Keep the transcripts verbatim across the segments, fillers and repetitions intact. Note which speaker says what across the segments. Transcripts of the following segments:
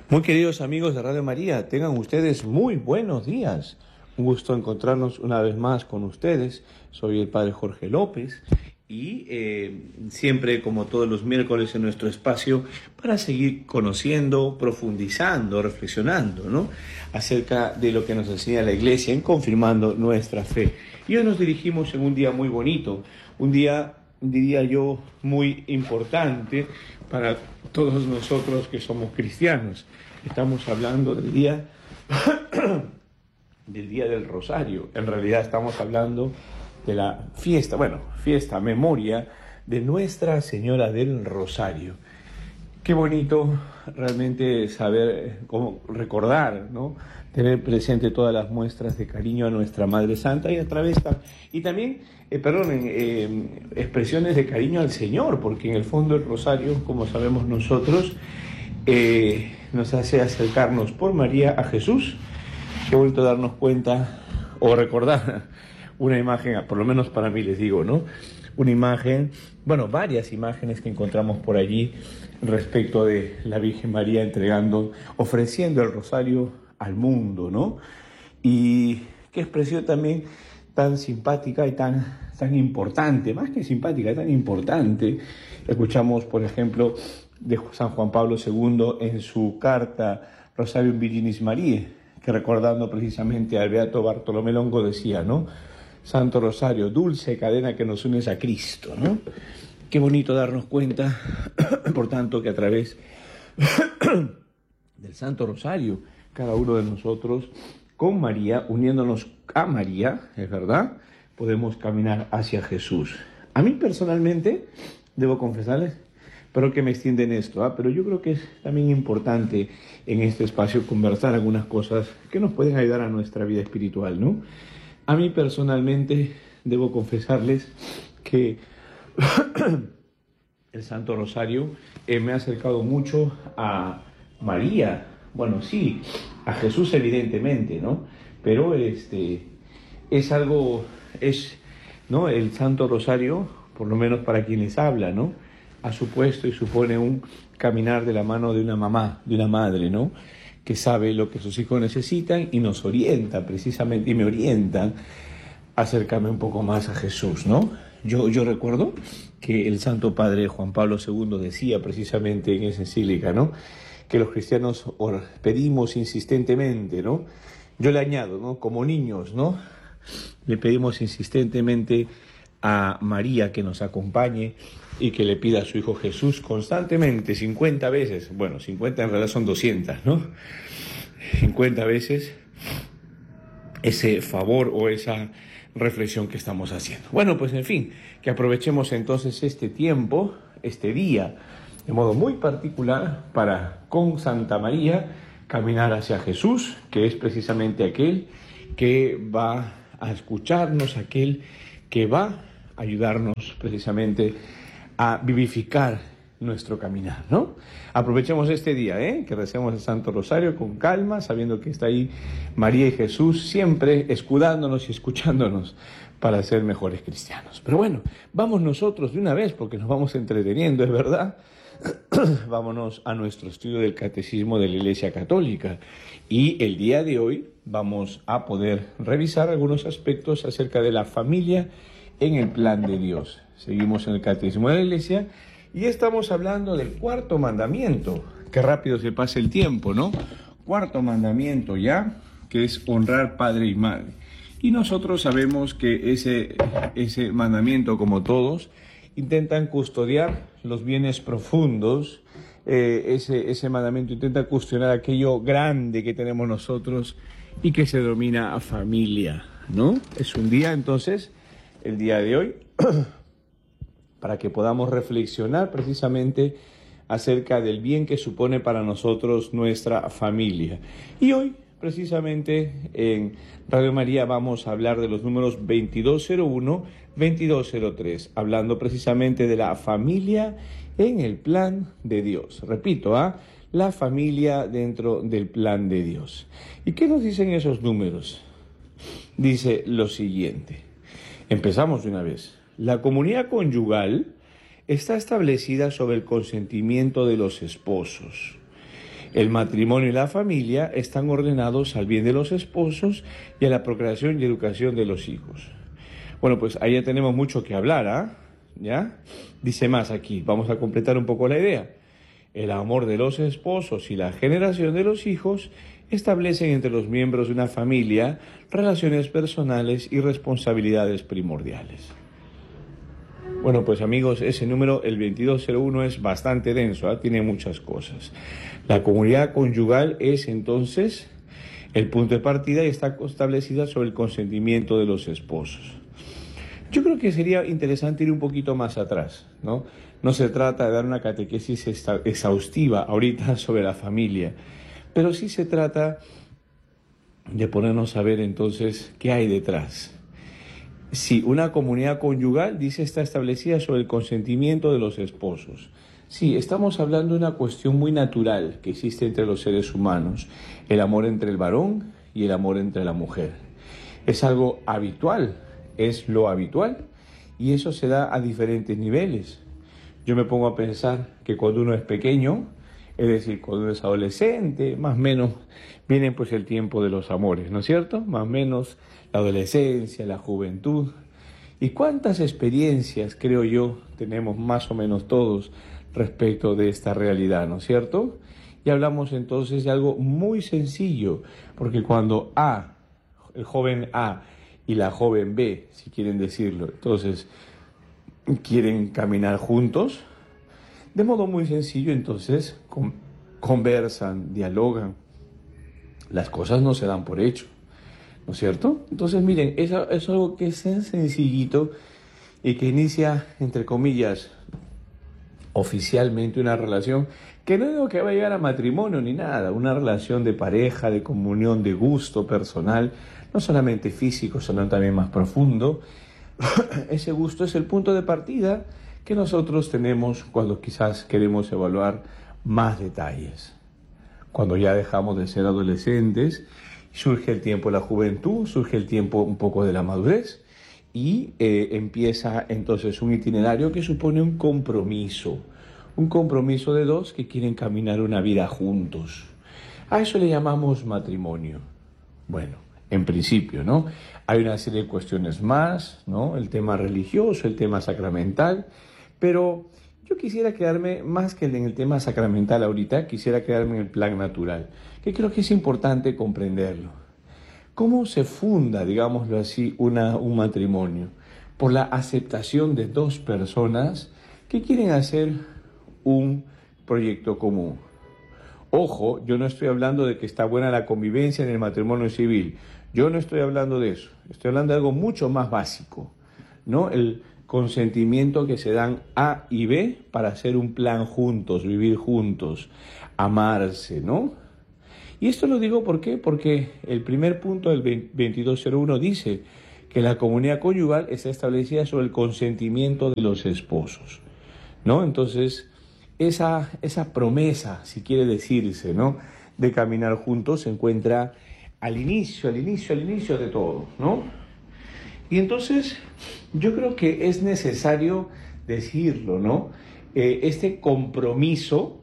Speaker 1: Muy queridos amigos de Radio María, tengan ustedes muy buenos días. Un gusto encontrarnos una vez más con ustedes. Soy el Padre Jorge López y eh, siempre, como todos los miércoles, en nuestro espacio para seguir conociendo, profundizando, reflexionando, ¿no?, acerca de lo que nos enseña la Iglesia en confirmando nuestra fe. Y hoy nos dirigimos en un día muy bonito, un día, diría yo, muy importante para todos nosotros que somos cristianos. Estamos hablando del día del día del Rosario. En realidad estamos hablando de la fiesta, bueno, fiesta, memoria de Nuestra Señora del Rosario. Qué bonito realmente saber, cómo recordar, ¿no?, tener presente todas las muestras de cariño a nuestra Madre Santa y a través y también, eh, perdonen, eh, expresiones de cariño al Señor, porque en el fondo el Rosario, como sabemos nosotros, eh, nos hace acercarnos por María a Jesús. Qué bonito darnos cuenta o recordar una imagen, por lo menos para mí les digo, ¿no?, una imagen, bueno, varias imágenes que encontramos por allí respecto de la Virgen María entregando, ofreciendo el rosario al mundo, ¿no? Y qué expresión también tan simpática y tan, tan importante, más que simpática, tan importante. Escuchamos, por ejemplo, de San Juan Pablo segundo en su carta Rosarium Virginis Mariae, que recordando precisamente al beato Bartolomé Longo decía, ¿no?, Santo Rosario, dulce cadena que nos unes a Cristo, ¿no? Qué bonito darnos cuenta, por tanto, que a través del Santo Rosario, cada uno de nosotros, con María, uniéndonos a María, es verdad, podemos caminar hacia Jesús. A mí personalmente, debo confesarles, pero que me extiende en esto, ¿ah? pero yo creo que es también importante en este espacio conversar algunas cosas que nos pueden ayudar a nuestra vida espiritual, ¿no? A mí personalmente debo confesarles que el Santo Rosario eh, me ha acercado mucho a María, bueno, sí, a Jesús evidentemente, ¿no? Pero este es algo, es, ¿no?, el Santo Rosario, por lo menos para quien les habla, ¿no?, ha supuesto y supone un caminar de la mano de una mamá, de una madre, ¿no?, que sabe lo que sus hijos necesitan y nos orienta precisamente, y me orientan a acercarme un poco más a Jesús, ¿no? Yo, yo recuerdo que el Santo Padre Juan Pablo segundo decía precisamente en esa encíclica, ¿no?, que los cristianos pedimos insistentemente, ¿no? Yo le añado, ¿no?, como niños, ¿no?, le pedimos insistentemente a María que nos acompañe y que le pida a su Hijo Jesús constantemente, cincuenta veces, bueno, cincuenta en realidad son doscientas, ¿no?, cincuenta veces ese favor o esa reflexión que estamos haciendo. Bueno, pues en fin, que aprovechemos entonces este tiempo, este día, de modo muy particular para, con Santa María, caminar hacia Jesús, que es precisamente aquel que va a escucharnos, aquel que va a ayudarnos precisamente a vivificar nuestro caminar, ¿no? Aprovechemos este día, ¿eh?, que recemos el Santo Rosario con calma, sabiendo que está ahí María y Jesús, siempre escudándonos y escuchándonos para ser mejores cristianos. Pero bueno, vamos nosotros de una vez, porque nos vamos entreteniendo, es verdad. Vámonos a nuestro estudio del Catecismo de la Iglesia Católica. Y el día de hoy vamos a poder revisar algunos aspectos acerca de la familia en el plan de Dios. Seguimos en el Catecismo de la Iglesia y estamos hablando del cuarto mandamiento. Qué rápido se pasa el tiempo, ¿no? Cuarto mandamiento ya, que es honrar padre y madre. Y nosotros sabemos que ese, ese mandamiento, como todos, intentan custodiar los bienes profundos. Eh, ese, ese mandamiento intenta custodiar aquello grande que tenemos nosotros y que se denomina familia, ¿no? Es un día, entonces, el día de hoy, para que podamos reflexionar precisamente acerca del bien que supone para nosotros nuestra familia. Y hoy, precisamente, en Radio María vamos a hablar de los números veintidós cero uno, veintidós cero tres, hablando precisamente de la familia en el plan de Dios. Repito, ¿ah? La familia dentro del plan de Dios. ¿Y qué nos dicen esos números? Dice lo siguiente. Empezamos de una vez. La comunidad conyugal está establecida sobre el consentimiento de los esposos. El matrimonio y la familia están ordenados al bien de los esposos y a la procreación y educación de los hijos. Bueno, pues ahí ya tenemos mucho que hablar, ¿ah? ¿Ya? Dice más aquí, vamos a completar un poco la idea. El amor de los esposos y la generación de los hijos establecen entre los miembros de una familia relaciones personales y responsabilidades primordiales. Bueno, pues amigos, ese número, el veintidós cero uno, es bastante denso, ¿eh? Tiene muchas cosas. La comunidad conyugal es entonces el punto de partida y está establecida sobre el consentimiento de los esposos. Yo creo que sería interesante ir un poquito más atrás, ¿no? No se trata de dar una catequesis exhaustiva ahorita sobre la familia, pero sí se trata de ponernos a ver entonces qué hay detrás. Sí, una comunidad conyugal, dice, está establecida sobre el consentimiento de los esposos. Sí, estamos hablando de una cuestión muy natural que existe entre los seres humanos, el amor entre el varón y el amor entre la mujer. Es algo habitual, es lo habitual, y eso se da a diferentes niveles. Yo me pongo a pensar que cuando uno es pequeño, es decir, cuando uno es adolescente, más o menos viene pues el tiempo de los amores, ¿no es cierto? Más o menos la adolescencia, la juventud. ¿Y cuántas experiencias, creo yo, tenemos más o menos todos respecto de esta realidad, ¿no es cierto? Y hablamos entonces de algo muy sencillo, porque cuando A, el joven A y la joven B, si quieren decirlo, entonces quieren caminar juntos, de modo muy sencillo, entonces con, conversan, dialogan. Las cosas no se dan por hecho, ¿no es cierto? Entonces, miren, eso es algo que es sencillito y que inicia, entre comillas, oficialmente una relación que no digo que va a llegar a matrimonio ni nada, una relación de pareja, de comunión, de gusto personal, no solamente físico, sino también más profundo. Ese gusto es el punto de partida que nosotros tenemos cuando quizás queremos evaluar más detalles. Cuando ya dejamos de ser adolescentes, surge el tiempo de la juventud, surge el tiempo un poco de la madurez y eh, empieza entonces un itinerario que supone un compromiso, un compromiso de dos que quieren caminar una vida juntos. A eso le llamamos matrimonio. Bueno, en principio, ¿no? Hay una serie de cuestiones más, ¿no? El tema religioso, el tema sacramental, pero yo quisiera quedarme, más que en el tema sacramental ahorita, quisiera quedarme en el plan natural, que creo que es importante comprenderlo. ¿Cómo se funda, digámoslo así, una, un matrimonio? Por la aceptación de dos personas que quieren hacer un proyecto común. Ojo, yo no estoy hablando de que está buena la convivencia en el matrimonio civil. Yo no estoy hablando de eso. Estoy hablando de algo mucho más básico, ¿no? El consentimiento que se dan A y B para hacer un plan juntos, vivir juntos, amarse, ¿no? Y esto lo digo ¿por qué? Porque el primer punto del veintidós cero uno dice que la comunidad conyugal está establecida sobre el consentimiento de los esposos, ¿no? Entonces, esa, esa promesa, si quiere decirse, ¿no?, de caminar juntos se encuentra al inicio, al inicio, al inicio de todo, ¿no? Y entonces, yo creo que es necesario decirlo, ¿no? Eh, este compromiso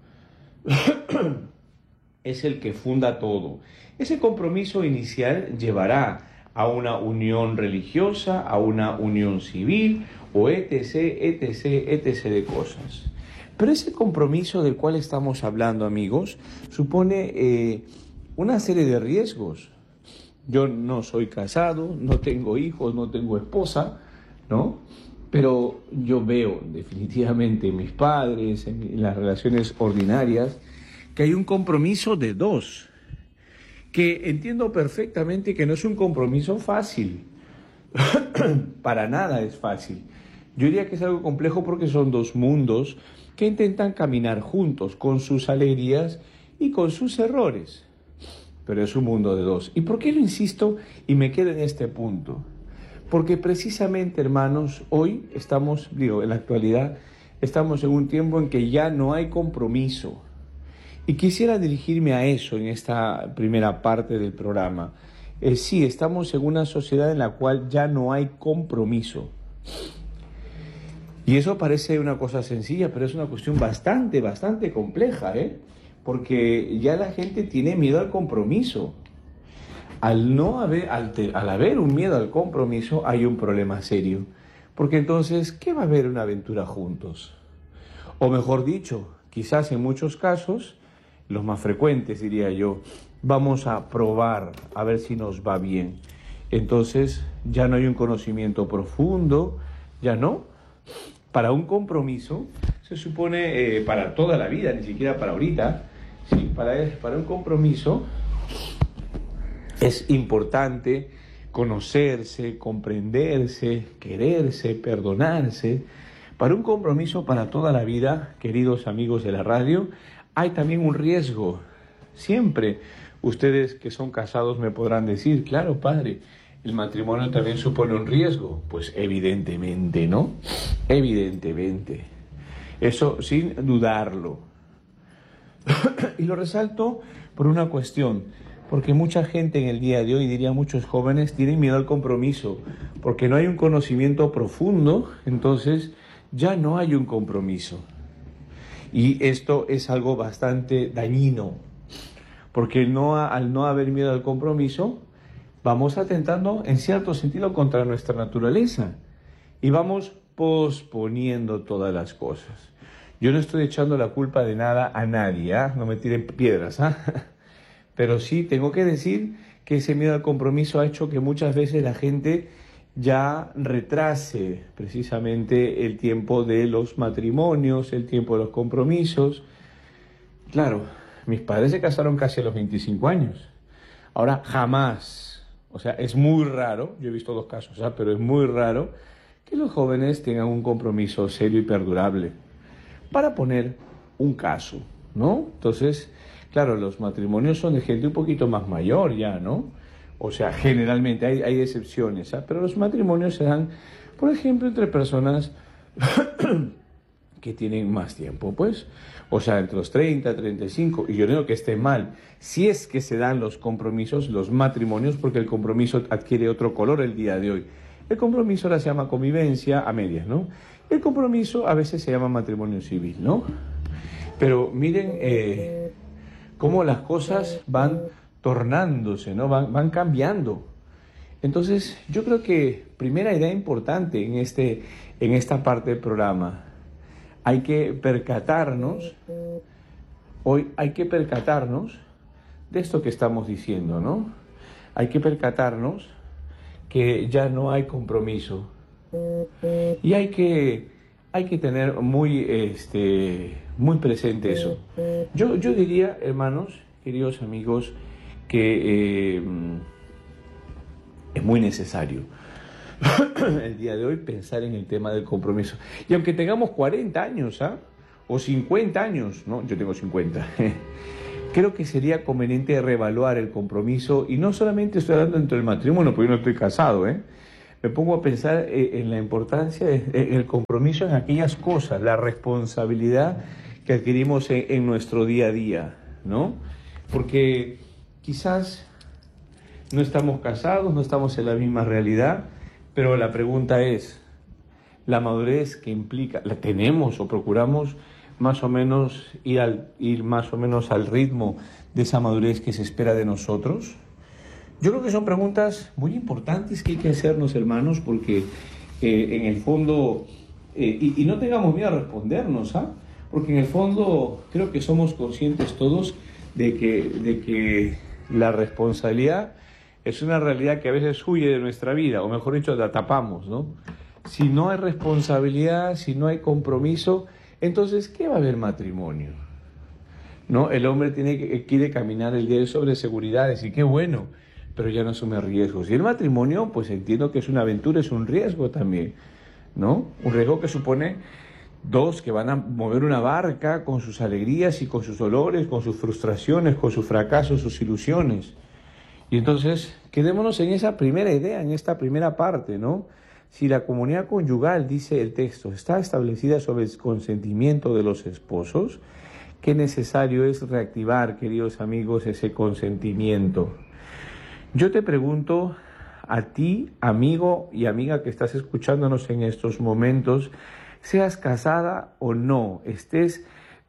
Speaker 1: es el que funda todo. Ese compromiso inicial llevará a una unión religiosa, a una unión civil, o etc, etc, etc de cosas. Pero ese compromiso del cual estamos hablando, amigos, supone eh, una serie de riesgos. Yo no soy casado, no tengo hijos, no tengo esposa, ¿no? Pero yo veo definitivamente en mis padres, en las relaciones ordinarias, que hay un compromiso de dos, que entiendo perfectamente que no es un compromiso fácil. Para nada es fácil. Yo diría que es algo complejo porque son dos mundos que intentan caminar juntos, con sus alegrías y con sus errores. Pero es un mundo de dos. ¿Y por qué lo insisto y me quedo en este punto? Porque precisamente, hermanos, hoy estamos, digo, en la actualidad, estamos en un tiempo en que ya no hay compromiso. Y quisiera dirigirme a eso en esta primera parte del programa. Eh, sí, estamos en una sociedad en la cual ya no hay compromiso. Y eso parece una cosa sencilla, pero es una cuestión bastante, bastante compleja, ¿eh? porque ya la gente tiene miedo al compromiso. Al no haber, al, te, al haber un miedo al compromiso, hay un problema serio. Porque entonces, ¿qué va a haber una aventura juntos? O mejor dicho, quizás en muchos casos, los más frecuentes diría yo, vamos a probar a ver si nos va bien. Entonces ya no hay un conocimiento profundo, ya no. Para un compromiso se supone eh, para toda la vida, ni siquiera para ahorita, sí, para, para un compromiso es importante conocerse, comprenderse, quererse, perdonarse. Para un compromiso para toda la vida, queridos amigos de la radio, hay también un riesgo. Siempre ustedes que son casados me podrán decir, claro, padre, el matrimonio también supone un riesgo. Pues evidentemente, ¿no? Evidentemente. Eso sin dudarlo. Y lo resalto por una cuestión, porque mucha gente en el día de hoy, diría muchos jóvenes, tienen miedo al compromiso, porque no hay un conocimiento profundo, entonces ya no hay un compromiso. Y esto es algo bastante dañino, porque no, al no haber miedo al compromiso, vamos atentando en cierto sentido contra nuestra naturaleza y vamos posponiendo todas las cosas. Yo no estoy echando la culpa de nada a nadie, ¿eh? No me tiren piedras, ¿eh? Pero sí tengo que decir que ese miedo al compromiso ha hecho que muchas veces la gente ya retrase precisamente el tiempo de los matrimonios, el tiempo de los compromisos. Claro, mis padres se casaron casi a los veinticinco años. Ahora jamás, o sea, es muy raro, yo he visto dos casos, ¿eh? Pero es muy raro que los jóvenes tengan un compromiso serio y perdurable. Para poner un caso, ¿no? Entonces, claro, los matrimonios son de gente un poquito más mayor ya, ¿no? O sea, generalmente hay, hay excepciones, ¿eh? Pero los matrimonios se dan, por ejemplo, entre personas que tienen más tiempo, pues. O sea, entre los treinta, treinta y cinco, y yo no digo que esté mal, si es que se dan los compromisos, los matrimonios, porque el compromiso adquiere otro color el día de hoy. El compromiso ahora se llama convivencia a medias, ¿no? El compromiso a veces se llama matrimonio civil, ¿no? Pero miren eh, cómo las cosas van tornándose, ¿no? Van, van cambiando. Entonces, yo creo que primera idea importante en, este, en esta parte del programa, hay que percatarnos, hoy hay que percatarnos de esto que estamos diciendo, ¿no? Hay que percatarnos que ya no hay compromiso. Y hay que, hay que tener muy, este, muy presente eso. Yo, yo diría, hermanos, queridos amigos, que eh, es muy necesario el día de hoy pensar en el tema del compromiso. Y aunque tengamos cuarenta años, ¿ah? O cincuenta años, ¿no? Yo tengo cincuenta. Creo que sería conveniente reevaluar el compromiso, y no solamente estoy hablando dentro del matrimonio, porque yo no estoy casado, ¿eh? Me pongo a pensar en la importancia del compromiso en aquellas cosas, la responsabilidad que adquirimos en, en nuestro día a día, ¿no? Porque quizás no estamos casados, no estamos en la misma realidad, pero la pregunta es, ¿la madurez que implica, la tenemos o procuramos más o menos ir, al, ir más o menos al ritmo de esa madurez que se espera de nosotros? Yo creo que son preguntas muy importantes que hay que hacernos, hermanos, porque eh, en el fondo, eh, y, y no tengamos miedo a respondernos, ¿ah? Porque en el fondo creo que somos conscientes todos de que, de que la responsabilidad es una realidad que a veces huye de nuestra vida, o mejor dicho, la tapamos, ¿no? Si no hay responsabilidad, si no hay compromiso, entonces, ¿qué va a haber matrimonio? ¿No? El hombre tiene que, quiere caminar el día sobre seguridades, y qué bueno, pero ya no asume riesgos. Y el matrimonio, pues entiendo que es una aventura, es un riesgo también, ¿no? Un riesgo que supone dos que van a mover una barca con sus alegrías y con sus dolores, con sus frustraciones, con sus fracasos, sus ilusiones. Y entonces, quedémonos en esa primera idea, en esta primera parte, ¿no? Si la comunidad conyugal, dice el texto, está establecida sobre el consentimiento de los esposos, qué necesario es reactivar, queridos amigos, ese consentimiento. Yo te pregunto a ti, amigo y amiga que estás escuchándonos en estos momentos, seas casada o no, estés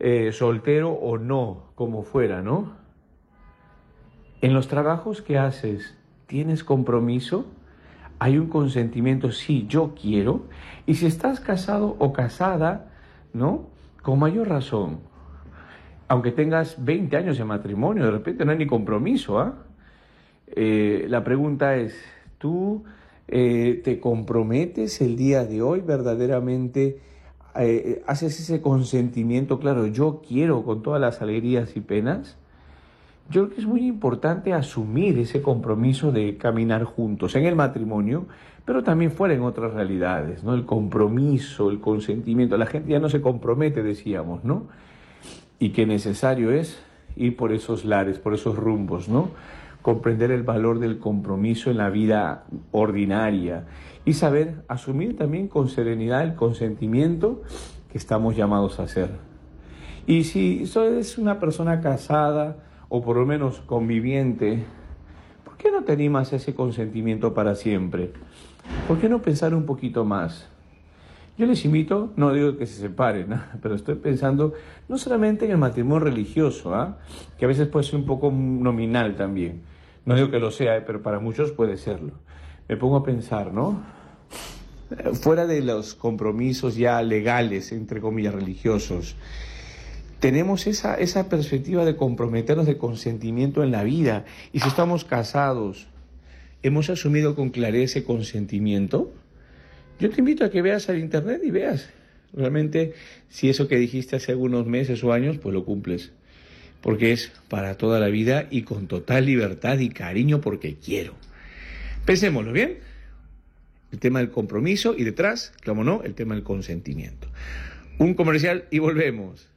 Speaker 1: eh, soltero o no, como fuera, ¿no? En los trabajos que haces, ¿tienes compromiso? ¿Hay un consentimiento? Sí, yo quiero. Y si estás casado o casada, ¿no? Con mayor razón. Aunque tengas veinte años de matrimonio, de repente no hay ni compromiso, ¿ah? Eh, la pregunta es, ¿tú eh, te comprometes el día de hoy verdaderamente? Eh, ¿haces ese consentimiento? Claro, yo quiero con todas las alegrías y penas. Yo creo que es muy importante asumir ese compromiso de caminar juntos en el matrimonio, pero también fuera en otras realidades, ¿no? El compromiso, el consentimiento. La gente ya no se compromete, decíamos, ¿no? Y qué necesario es ir por esos lares, por esos rumbos, ¿no? Comprender el valor del compromiso en la vida ordinaria y saber asumir también con serenidad el consentimiento que estamos llamados a hacer. Y si eres una persona casada o por lo menos conviviente, ¿por qué no te animas a ese consentimiento para siempre? ¿Por qué no pensar un poquito más? Yo les invito, no digo que se separen, ¿eh? Pero estoy pensando no solamente en el matrimonio religioso, ¿eh? Que a veces puede ser un poco nominal también. No digo que lo sea, ¿eh? Pero para muchos puede serlo. Me pongo a pensar, ¿no? Fuera de los compromisos ya legales, entre comillas, religiosos, tenemos esa, esa perspectiva de comprometernos de consentimiento en la vida. Y si estamos casados, ¿hemos asumido con claridad ese consentimiento? Yo te invito a que veas al internet y veas realmente si eso que dijiste hace algunos meses o años, pues lo cumples. Porque es para toda la vida y con total libertad y cariño porque quiero. Pensémoslo bien. El tema del compromiso y detrás, como no, el tema del consentimiento. Un comercial y volvemos.